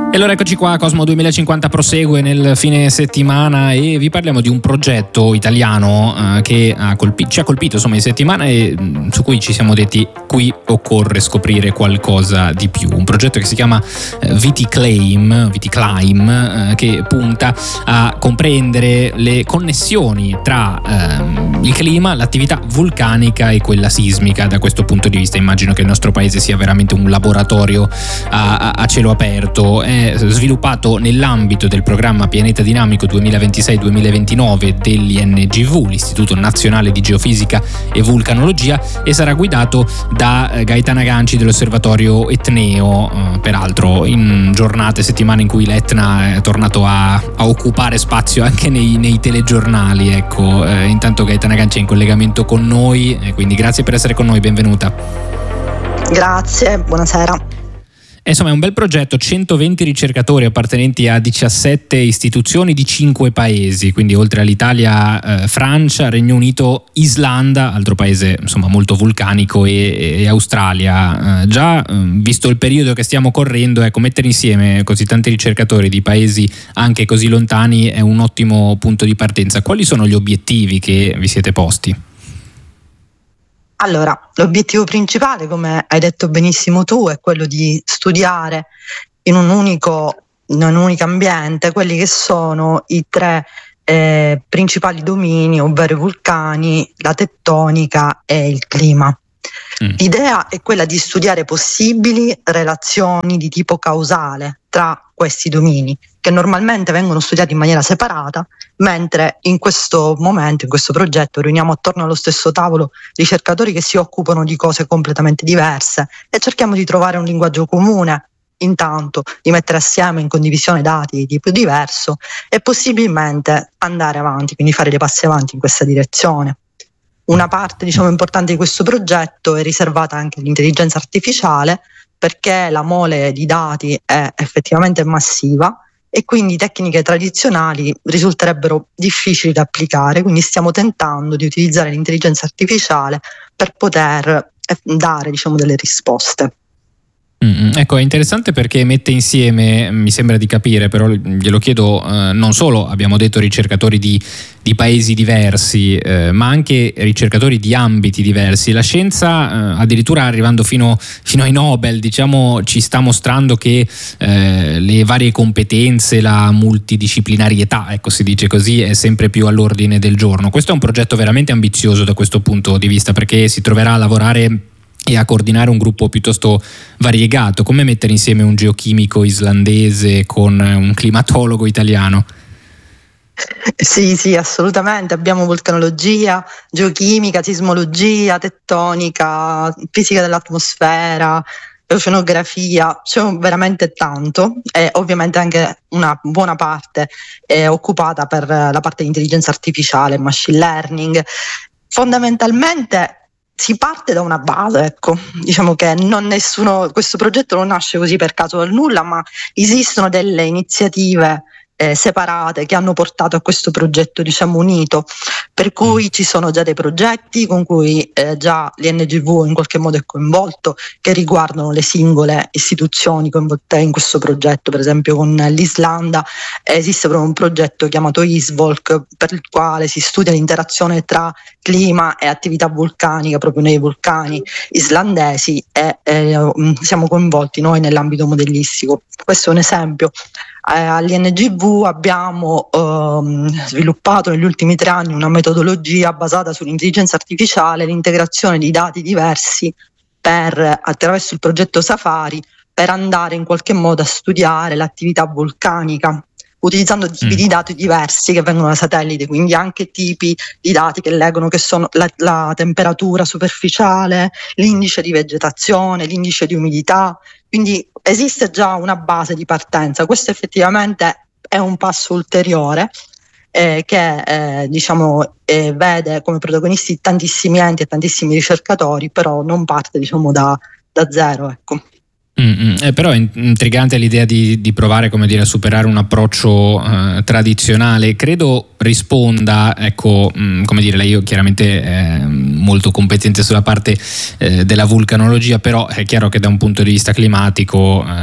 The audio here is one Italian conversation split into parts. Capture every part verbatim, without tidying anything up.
E allora eccoci qua, Cosmo duemilacinquanta prosegue nel fine settimana e vi parliamo di un progetto italiano eh, che ha colpi- ci ha colpito insomma in settimana e mh, su cui ci siamo detti qui occorre scoprire qualcosa di più. Un progetto che si chiama eh, Viticlaim, Viticlaim eh, che punta a comprendere le connessioni tra ehm, il clima, l'attività vulcanica e quella sismica. Da questo punto di vista immagino che il nostro paese sia veramente un laboratorio a, a, a cielo aperto. È sviluppato nell'ambito del programma Pianeta Dinamico duemilaventisei duemilaventinove dell'I N G V, l'Istituto Nazionale di Geofisica e Vulcanologia, e sarà guidato da Gaetana Ganci dell'Osservatorio Etneo, eh, peraltro in giornate e settimane in cui l'Etna è tornato a, a occupare spazio anche nei, nei telegiornali. Ecco, eh, intanto Gaetana Ganci è in collegamento con noi, eh, quindi grazie per essere con noi, benvenuta. Grazie, buonasera. Insomma è un bel progetto, centoventi ricercatori appartenenti a diciassette istituzioni di cinque paesi, quindi oltre all'Italia, eh, Francia, Regno Unito, Islanda, altro paese insomma molto vulcanico, e, e Australia. Eh, già eh, visto il periodo che stiamo correndo, ecco, mettere insieme così tanti ricercatori di paesi anche così lontani è un ottimo punto di partenza. Quali sono gli obiettivi che vi siete posti? Allora, l'obiettivo principale, come hai detto benissimo tu, è quello di studiare in un unico, in un unico ambiente quelli che sono i tre eh, principali domini, ovvero i vulcani, la tettonica e il clima. Mm. L'idea è quella di studiare possibili relazioni di tipo causale tra questi domini, che normalmente vengono studiati in maniera separata, mentre in questo momento, in questo progetto, riuniamo attorno allo stesso tavolo ricercatori che si occupano di cose completamente diverse e cerchiamo di trovare un linguaggio comune, intanto di mettere assieme in condivisione dati di tipo diverso e possibilmente andare avanti, quindi fare dei passi avanti in questa direzione. Una parte, diciamo, importante di questo progetto è riservata anche all'intelligenza artificiale, perché la mole di dati è effettivamente massiva e quindi tecniche tradizionali risulterebbero difficili da applicare, quindi stiamo tentando di utilizzare l'intelligenza artificiale per poter dare, diciamo, delle risposte. Mm, ecco, è interessante perché mette insieme, mi sembra di capire, però glielo chiedo, eh, non solo abbiamo detto ricercatori di, di paesi diversi, eh, ma anche ricercatori di ambiti diversi. La scienza, eh, addirittura arrivando fino, fino ai Nobel, diciamo, ci sta mostrando che eh, le varie competenze, la multidisciplinarietà, ecco, si dice così, è sempre più all'ordine del giorno. Questo è un progetto veramente ambizioso da questo punto di vista, perché si troverà a lavorare e a coordinare un gruppo piuttosto variegato. Come mettere insieme un geochimico islandese con un climatologo italiano? Sì, sì, assolutamente. Abbiamo vulcanologia, geochimica, sismologia, tettonica, fisica dell'atmosfera, oceanografia, c'è veramente tanto, e ovviamente anche una buona parte è occupata per la parte di intelligenza artificiale, machine learning. Fondamentalmente si parte da una base, ecco, diciamo che non nessuno, questo progetto non nasce così per caso dal nulla, ma esistono delle iniziative eh, separate che hanno portato a questo progetto, diciamo, unito, per cui ci sono già dei progetti con cui eh, già l'I N G V in qualche modo è coinvolto, che riguardano le singole istituzioni coinvolte in questo progetto. Per esempio con l'Islanda eh, esiste proprio un progetto chiamato ISVOLC, per il quale si studia l'interazione tra clima e attività vulcanica proprio nei vulcani islandesi, e eh, siamo coinvolti noi nell'ambito modellistico. Questo è un esempio. Eh, all'I N G V abbiamo ehm, sviluppato negli ultimi tre anni una metodologia basata sull'intelligenza artificiale, l'integrazione di dati diversi per, attraverso il progetto Safari, per andare in qualche modo a studiare l'attività vulcanica, utilizzando tipi mm. di dati diversi che vengono da satellite, quindi anche tipi di dati che leggono che sono la, la temperatura superficiale, l'indice di vegetazione, l'indice di umidità, quindi esiste già una base di partenza. Questo effettivamente è un passo ulteriore eh, che eh, diciamo eh, vede come protagonisti tantissimi enti e tantissimi ricercatori, però non parte, diciamo, da, da zero, ecco. Mm-hmm. Eh, però è intrigante l'idea di, di provare, come dire, a superare un approccio eh, tradizionale. Credo risponda, ecco, mh, come dire, lei chiaramente è molto competente sulla parte eh, della vulcanologia, però è chiaro che da un punto di vista climatico eh,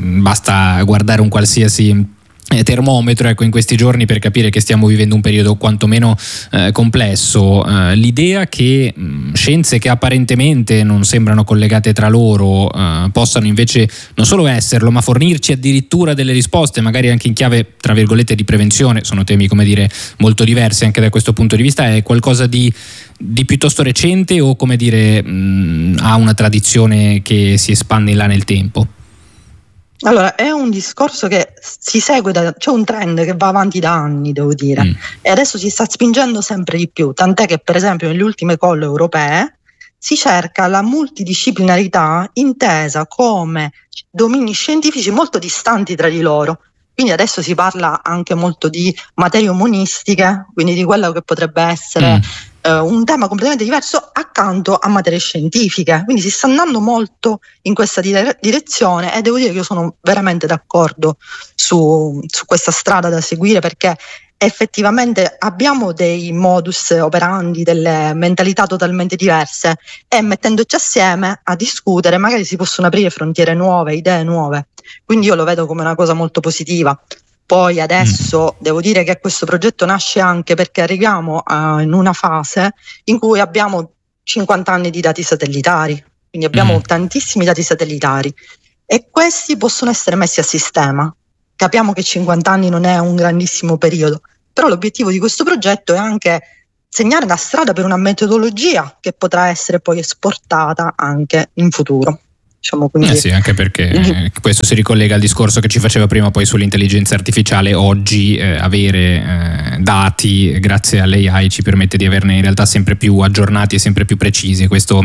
basta guardare un qualsiasi termometro, ecco, in questi giorni per capire che stiamo vivendo un periodo quantomeno eh, complesso. Eh, l'idea che mh, scienze che apparentemente non sembrano collegate tra loro eh, possano invece non solo esserlo, ma fornirci addirittura delle risposte, magari anche in chiave tra virgolette di prevenzione, sono temi, come dire, molto diversi anche da questo punto di vista, è qualcosa di, di piuttosto recente o, come dire, mh, ha una tradizione che si espande in là nel tempo? Allora, è un discorso che si segue, da, c'è un trend che va avanti da anni, devo dire, mm. e adesso si sta spingendo sempre di più, tant'è che per esempio nelle ultime call europee si cerca la multidisciplinarità intesa come domini scientifici molto distanti tra di loro. Quindi adesso si parla anche molto di materie umanistiche, quindi di quello che potrebbe essere mm. eh, un tema completamente diverso accanto a materie scientifiche. Quindi si sta andando molto in questa dire- direzione e devo dire che io sono veramente d'accordo su, su questa strada da seguire, perché effettivamente abbiamo dei modus operandi, delle mentalità totalmente diverse e mettendoci assieme a discutere magari si possono aprire frontiere nuove, idee nuove. Quindi io lo vedo come una cosa molto positiva. Poi adesso mm. devo dire che questo progetto nasce anche perché arriviamo a, in una fase in cui abbiamo cinquanta anni di dati satellitari, quindi abbiamo mm. tantissimi dati satellitari e questi possono essere messi a sistema. Capiamo che cinquanta anni non è un grandissimo periodo, però l'obiettivo di questo progetto è anche segnare la strada per una metodologia che potrà essere poi esportata anche in futuro. Diciamo, quindi... Eh sì, anche perché eh, questo si ricollega al discorso che ci faceva prima poi sull'intelligenza artificiale. Oggi eh, avere eh, dati grazie all'A I ci permette di averne in realtà sempre più aggiornati e sempre più precisi. Questo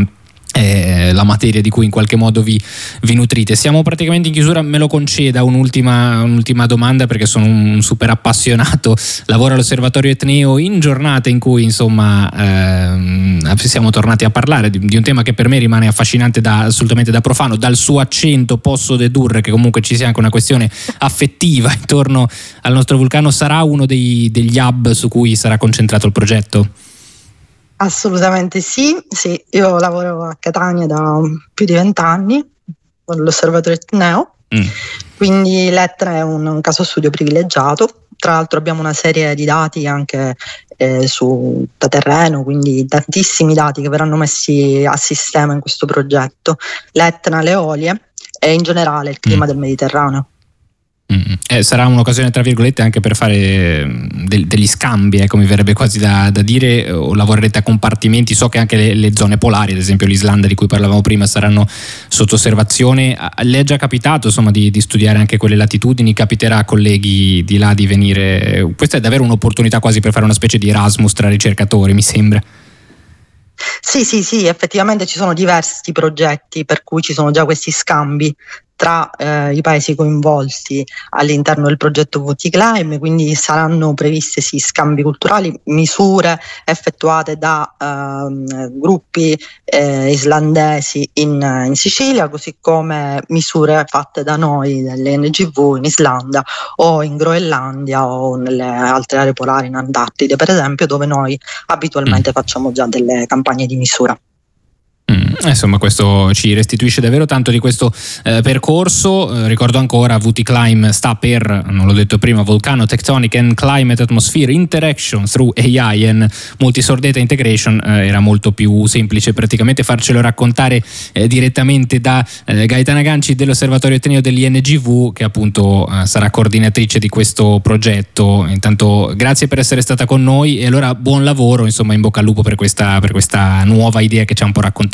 è la materia di cui in qualche modo vi, vi nutrite. Siamo praticamente in chiusura, me lo conceda un'ultima, un'ultima domanda perché sono un super appassionato, lavoro all'Osservatorio Etneo in giornate in cui insomma ehm, siamo tornati a parlare di, di un tema che per me rimane affascinante da, assolutamente da profano. Dal suo accento posso dedurre che comunque ci sia anche una questione affettiva intorno al nostro vulcano. Sarà uno dei, degli hub su cui sarà concentrato il progetto? Assolutamente sì, sì, io lavoro a Catania da più di vent'anni con l'Osservatorio Etneo, mm. quindi l'Etna è un, un caso studio privilegiato. Tra l'altro abbiamo una serie di dati anche eh, su, da terreno, quindi tantissimi dati che verranno messi a sistema in questo progetto. L'Etna, le Eolie e in generale il clima mm. del Mediterraneo. Mm. Eh, sarà un'occasione tra virgolette anche per fare de- degli scambi, eh, come verrebbe quasi da, da dire, o lavorerete a compartimenti. So che anche le, le zone polari, ad esempio l'Islanda di cui parlavamo prima, saranno sotto osservazione. Le è già capitato insomma di, di studiare anche quelle latitudini? Capiterà a colleghi di là di venire? Questa è davvero un'opportunità quasi per fare una specie di Erasmus tra ricercatori, mi sembra. Sì, sì, sì, effettivamente ci sono diversi progetti per cui ci sono già questi scambi tra eh, i paesi coinvolti all'interno del progetto V T Climb, quindi saranno previste sì, scambi culturali, misure effettuate da eh, gruppi eh, islandesi in, in Sicilia, così come misure fatte da noi delle N G V in Islanda o in Groenlandia o nelle altre aree polari, in Antartide per esempio, dove noi abitualmente mm. facciamo già delle campagne di misura. Mm, insomma, questo ci restituisce davvero tanto di questo eh, percorso. Eh, ricordo ancora, V T Climb sta per, non l'ho detto prima, Volcano Tectonic and Climate Atmosphere Interaction through A I and Multi-Source Data Integration. Eh, era molto più semplice praticamente farcelo raccontare eh, direttamente da eh, Gaetana Ganci dell'Osservatorio Etneo dell'I N G V, che appunto eh, sarà coordinatrice di questo progetto. Intanto grazie per essere stata con noi e allora buon lavoro, insomma, in bocca al lupo per questa, per questa nuova idea che ci ha un po' raccontato.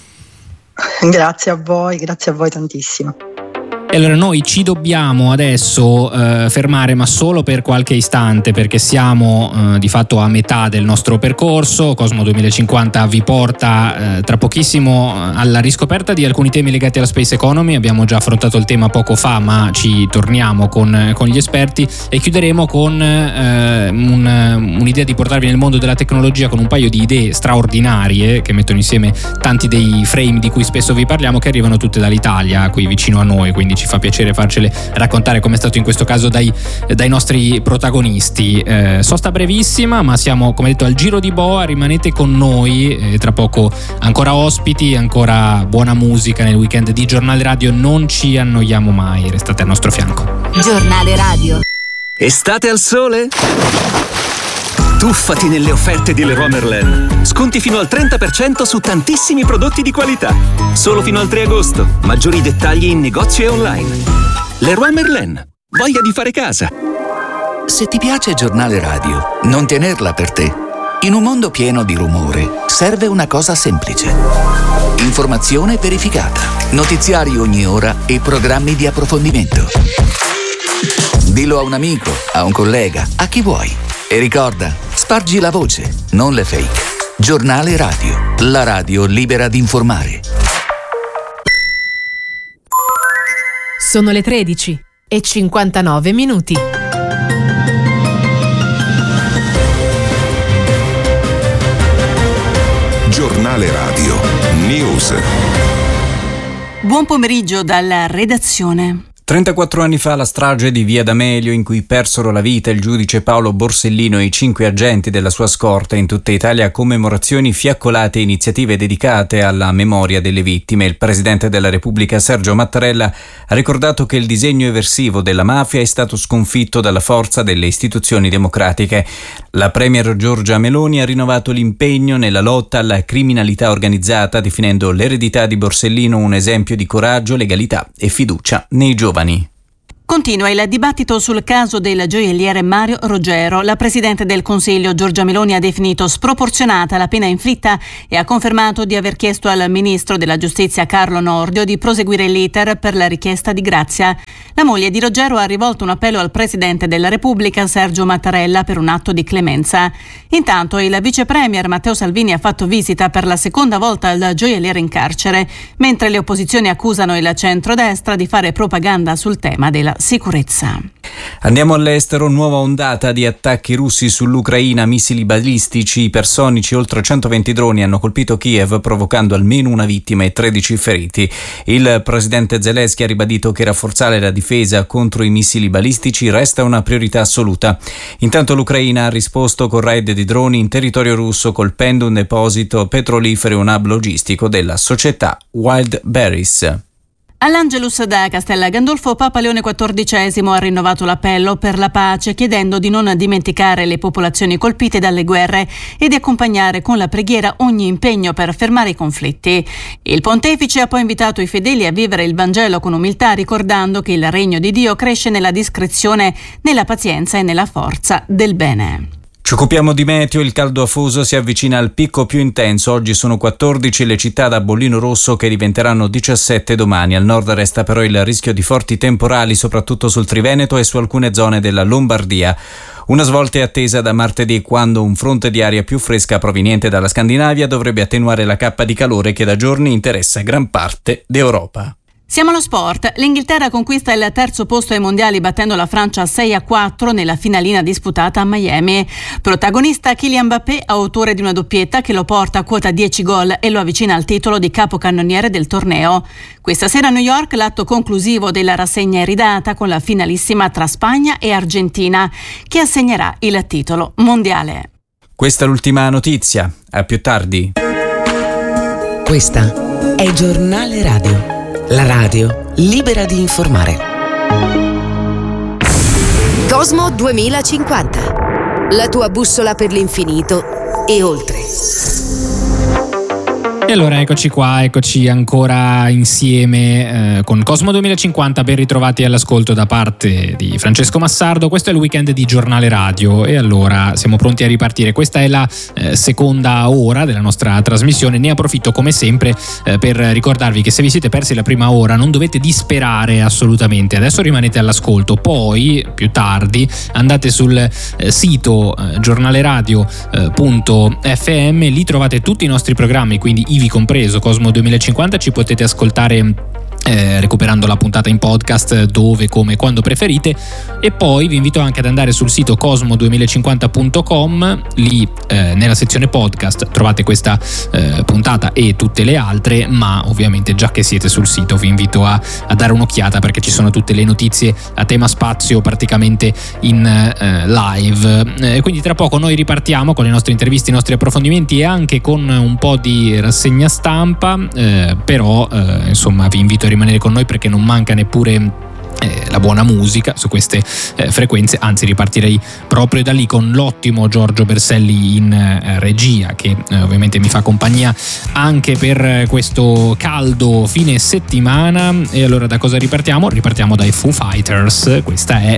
Grazie a voi, grazie a voi tantissimo. E allora noi ci dobbiamo adesso eh, fermare, ma solo per qualche istante, perché siamo eh, di fatto a metà del nostro percorso. Cosmo duemilacinquanta vi porta eh, tra pochissimo alla riscoperta di alcuni temi legati alla space economy. Abbiamo già affrontato il tema poco fa, ma ci torniamo con, con gli esperti e chiuderemo con eh, un, un'idea di portarvi nel mondo della tecnologia con un paio di idee straordinarie che mettono insieme tanti dei frame di cui spesso vi parliamo, che arrivano tutte dall'Italia, qui vicino a noi, quindi ci ci fa piacere farcele raccontare, come è stato in questo caso dai, dai nostri protagonisti. Eh, sosta brevissima, ma siamo, come detto, al giro di boa. Rimanete con noi, eh, tra poco ancora ospiti, ancora buona musica nel weekend di Giornale Radio. Non ci annoiamo mai, restate al nostro fianco. Giornale Radio. Estate al sole? Tuffati nelle offerte di Leroy Merlin. Sconti fino al trenta per cento su tantissimi prodotti di qualità. Solo fino al tre agosto. Maggiori dettagli in negozio e online. Leroy Merlin. Voglia di fare casa. Se ti piace Giornale Radio, non tenerla per te. In un mondo pieno di rumore, serve una cosa semplice. Informazione verificata. Notiziari ogni ora e programmi di approfondimento. Dillo a un amico, a un collega, a chi vuoi. E ricorda, spargi la voce, non le fake. Giornale Radio, la radio libera di informare. Sono le tredici e cinquantanove minuti. Giornale Radio News. Buon pomeriggio dalla redazione. trentaquattro anni fa la strage di Via D'Amelio, in cui persero la vita il giudice Paolo Borsellino e i cinque agenti della sua scorta. In tutta Italia commemorazioni, fiaccolate e iniziative dedicate alla memoria delle vittime. Il presidente della Repubblica Sergio Mattarella ha ricordato che il disegno eversivo della mafia è stato sconfitto dalla forza delle istituzioni democratiche. La premier Giorgia Meloni ha rinnovato l'impegno nella lotta alla criminalità organizzata, definendo l'eredità di Borsellino un esempio di coraggio, legalità e fiducia nei giovani. Continua il dibattito sul caso del gioielliere Mario Roggero. La Presidente del Consiglio Giorgia Meloni ha definito sproporzionata la pena inflitta e ha confermato di aver chiesto al Ministro della Giustizia Carlo Nordio di proseguire l'iter per la richiesta di grazia. La moglie di Roggero ha rivolto un appello al Presidente della Repubblica Sergio Mattarella per un atto di clemenza. Intanto il Vice Premier Matteo Salvini ha fatto visita per la seconda volta al gioielliere in carcere, mentre le opposizioni accusano il centrodestra di fare propaganda sul tema della sicurezza. Andiamo all'estero. Nuova ondata di attacchi russi sull'Ucraina, missili balistici ipersonici, oltre centoventi droni hanno colpito Kiev, provocando almeno una vittima e tredici feriti. Il presidente Zelensky ha ribadito che rafforzare la difesa contro i missili balistici resta una priorità assoluta. Intanto l'Ucraina ha risposto con raid di droni in territorio russo, colpendo un deposito petrolifero e un hub logistico della società Wildberries. All'Angelus da Castella Gandolfo, Papa Leone quattordicesimo ha rinnovato l'appello per la pace, chiedendo di non dimenticare le popolazioni colpite dalle guerre e di accompagnare con la preghiera ogni impegno per fermare i conflitti. Il pontefice ha poi invitato i fedeli a vivere il Vangelo con umiltà, ricordando che il regno di Dio cresce nella discrezione, nella pazienza e nella forza del bene. Ci occupiamo di meteo. Il caldo afoso si avvicina al picco più intenso. Oggi sono quattordici le città da bollino rosso, che diventeranno diciassette domani. Al nord resta però il rischio di forti temporali, soprattutto sul Triveneto e su alcune zone della Lombardia. Una svolta è attesa da martedì, quando un fronte di aria più fresca proveniente dalla Scandinavia dovrebbe attenuare la cappa di calore che da giorni interessa gran parte d'Europa. Siamo allo sport. L'Inghilterra conquista il terzo posto ai mondiali, battendo la Francia sei a quattro nella finalina disputata a Miami. Protagonista Kylian Mbappé, autore di una doppietta che lo porta a quota dieci gol e lo avvicina al titolo di capocannoniere del torneo. Questa sera a New York l'atto conclusivo della rassegna è ridata con la finalissima tra Spagna e Argentina, che assegnerà il titolo mondiale. Questa è l'ultima notizia. A più tardi. Questa è Giornale Radio. La radio libera di informare. Cosmo duemilacinquanta. La tua bussola per l'infinito e oltre. E allora eccoci qua, eccoci ancora insieme eh, con Cosmo duemilacinquanta. Ben ritrovati all'ascolto da parte di Francesco Massardo. Questo è il weekend di Giornale Radio e allora siamo pronti a ripartire. Questa è la eh, seconda ora della nostra trasmissione. Ne approfitto come sempre eh, per ricordarvi che se vi siete persi la prima ora non dovete disperare assolutamente. Adesso rimanete all'ascolto, poi più tardi andate sul eh, sito eh, giornaleradio punto effe emme, lì trovate tutti i nostri programmi, quindi ivi compreso Cosmo duemilacinquanta. Ci potete ascoltare Eh, recuperando la puntata in podcast dove, come, quando preferite. E poi vi invito anche ad andare sul sito cosmo duemilacinquanta punto com. Lì eh, nella sezione podcast trovate questa eh, puntata e tutte le altre, ma ovviamente già che siete sul sito vi invito a, a dare un'occhiata, perché ci sono tutte le notizie a tema spazio praticamente in eh, live. Eh, quindi tra poco noi ripartiamo con le nostre interviste, i nostri approfondimenti e anche con un po' di rassegna stampa, eh, però eh, insomma vi invito a rimanere con noi perché non manca neppure eh, la buona musica su queste eh, frequenze, anzi ripartirei proprio da lì con l'ottimo Giorgio Berselli in eh, regia, che eh, ovviamente mi fa compagnia anche per questo caldo fine settimana. E allora da cosa ripartiamo? Ripartiamo dai Foo Fighters. Questa è